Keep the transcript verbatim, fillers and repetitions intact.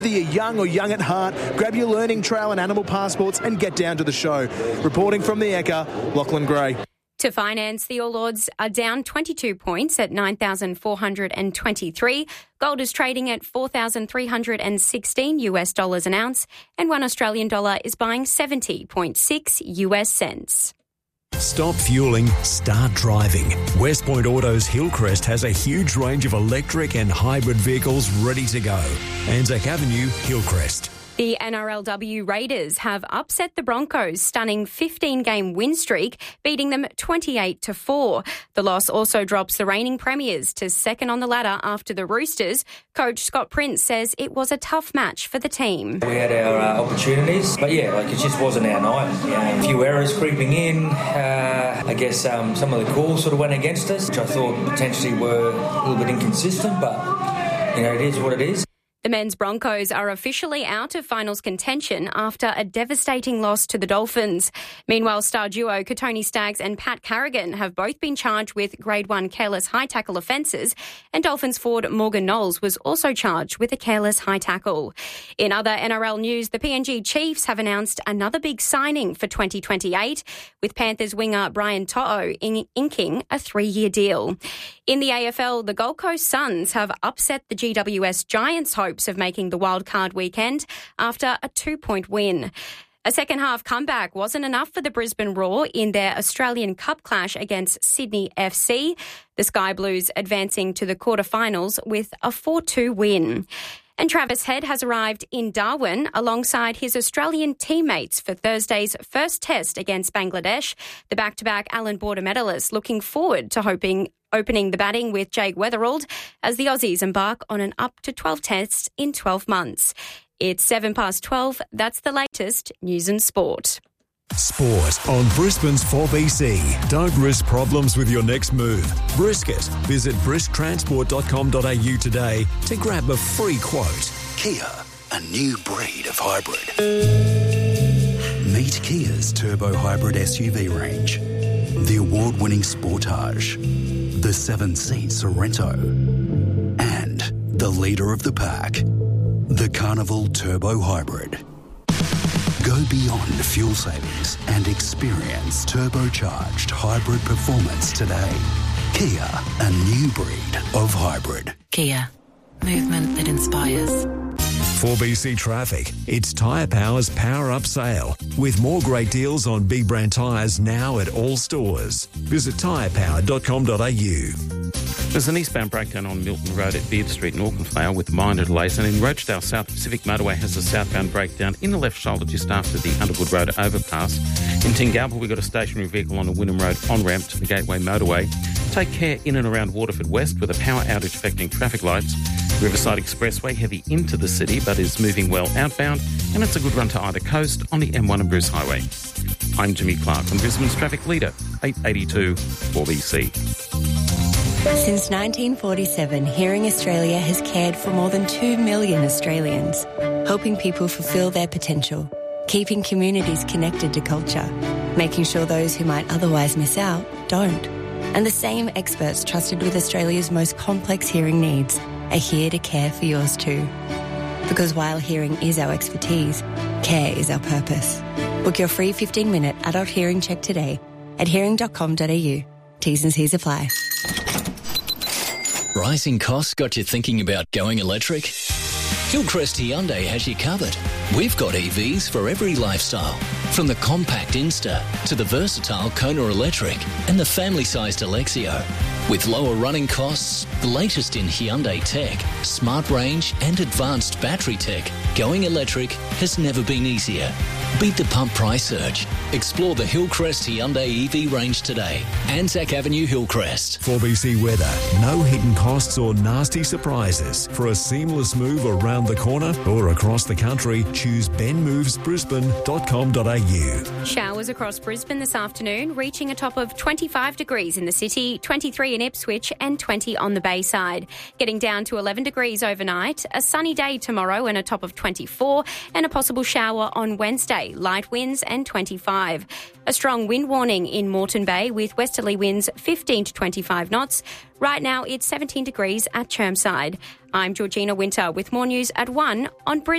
Whether you're young or young at heart, grab your learning trail and animal passports and get down to the show. Reporting from the Ekka, Lachlan Gray. To finance, the All Ords are down twenty-two points at nine thousand four hundred twenty-three. Gold is trading at four thousand three hundred sixteen US dollars an ounce, and one Australian dollar is buying seventy point six US cents. Stop fueling, start driving. West Point Autos Hillcrest has a huge range of electric and hybrid vehicles ready to go. Anzac Avenue, Hillcrest. The N R L W Raiders have upset the Broncos' stunning fifteen-game win streak, beating them twenty-eight to four. The loss also drops the reigning premiers to second on the ladder after the Roosters. Coach Scott Prince says it was a tough match for the team. We had our uh, opportunities, but yeah, like it just wasn't our night. Yeah, a few errors creeping in. Uh, I guess um, some of the calls sort of went against us, which I thought potentially were a little bit inconsistent, but you know, it is what it is. The men's Broncos are officially out of finals contention after a devastating loss to the Dolphins. Meanwhile, star duo Katoni Staggs and Pat Carrigan have both been charged with grade one careless high tackle offences, and Dolphins forward Morgan Knowles was also charged with a careless high tackle. In other N R L news, the P N G Chiefs have announced another big signing for twenty twenty-eight, with Panthers winger Brian To'o in- inking a three-year deal. In the A F L, the Gold Coast Suns have upset the G W S Giants' hopes of making the wildcard weekend after a two-point win. A second-half comeback wasn't enough for the Brisbane Roar in their Australian Cup clash against Sydney F C, the Sky Blues advancing to the quarterfinals with a four two win. And Travis Head has arrived in Darwin alongside his Australian teammates for Thursday's first test against Bangladesh. The back-to-back Allan Border medalist looking forward to hoping opening the batting with Jake Weatherald as the Aussies embark on an up to twelve tests in twelve months. It's seven past twelve. That's the latest news and sport. Sport on Brisbane's four B C. Don't risk problems with your next move. Brisket. Visit brisk transport dot com dot a u today to grab a free quote. Kia, a new breed of hybrid. Meet Kia's turbo hybrid S U V range. The award-winning Sportage, the seven-seat Sorrento, and the leader of the pack, the Carnival Turbo Hybrid. Go beyond fuel savings and experience turbocharged hybrid performance today. Kia, a new breed of hybrid. Kia, movement that inspires. four B C Traffic. It's Tyre Power's Power Up Sale, with more great deals on big brand tyres now at all stores. Visit tyre power dot com dot a u. There's an eastbound breakdown on Milton Road at Beard Street in Aucklandvale with minor delays, and in Rochedale, South Pacific Motorway has a southbound breakdown in the left shoulder just after the Underwood Road overpass. In Tingalpa, we've got a stationary vehicle on the Wynnum Road on-ramp to the Gateway Motorway. Take care in and around Waterford West with a power outage affecting traffic lights. Riverside Expressway heavy into the city but is moving well outbound, and it's a good run to either coast on the M one and Bruce Highway. I'm Jimmy Clark, on Brisbane's traffic leader, eight eighty-two four B C. Since nineteen forty-seven, Hearing Australia has cared for more than two million Australians, helping people fulfil their potential, keeping communities connected to culture, making sure those who might otherwise miss out don't. And the same experts trusted with Australia's most complex hearing needs are here to care for yours too. Because while hearing is our expertise, care is our purpose. Book your free fifteen-minute adult hearing check today at hearing dot com dot a u. T's and C's apply. Rising costs got you thinking about going electric? Hillcrest Hyundai has you covered. We've got E Vs for every lifestyle, from the compact Insta to the versatile Kona Electric and the family-sized Alexio. With lower running costs, the latest in Hyundai tech, smart range and advanced battery tech, going electric has never been easier. Beat the pump price surge. Explore the Hillcrest Hyundai E V range today. Anzac Avenue, Hillcrest. four B C weather. No hidden costs or nasty surprises. For a seamless move around the corner or across the country, choose ben moves brisbane dot com dot a u. Showers across Brisbane this afternoon, reaching a top of twenty-five degrees in the city, twenty-three in Ipswich and twenty on the Bayside. Getting down to eleven degrees overnight, a sunny day tomorrow and a top of twenty-four, and a possible shower on Wednesday. Bay, light winds and twenty-five. A strong wind warning in Moreton Bay with westerly winds fifteen to twenty-five knots. Right now it's seventeen degrees at Chermside. I'm Georgina Winter with more news at one on Brisbane.